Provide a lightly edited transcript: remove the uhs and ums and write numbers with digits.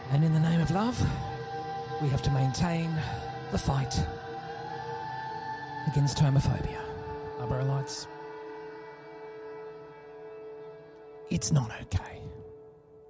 And in the name of love, we have to maintain the fight against homophobia. Marlboro Lights. It's not okay.